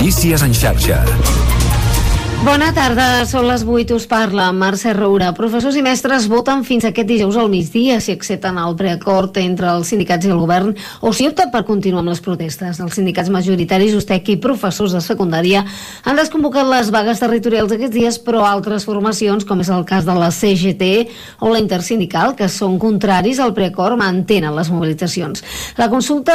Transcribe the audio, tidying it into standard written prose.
Notícies en xarxa. Bona tarda, són les 8, us parla Mercè Roura. Professors i mestres voten fins aquest dijous al migdia si accepten el preacord entre els sindicats i el govern o si opten per continuar amb les protestes. Els sindicats majoritaris, USTEC i professors de secundària han desconvocat les vagues territorials aquests dies, però altres formacions, com és el cas de la CGT o la Intersindical, que són contraris al preacord, mantenen les mobilitzacions. La consulta